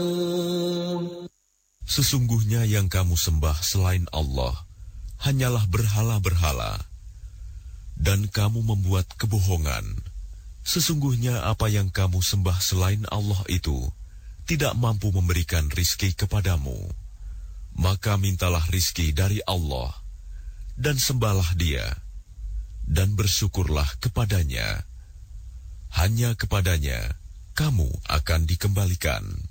Sesungguhnya yang kamu sembah selain Allah hanyalah berhala-berhala, dan kamu membuat kebohongan. Sesungguhnya apa yang kamu sembah selain Allah itu tidak mampu memberikan rizki kepadamu. Maka mintalah rizki dari Allah, dan sembahlah Dia, dan bersyukurlah kepadanya. Hanya kepadanya kamu akan dikembalikan.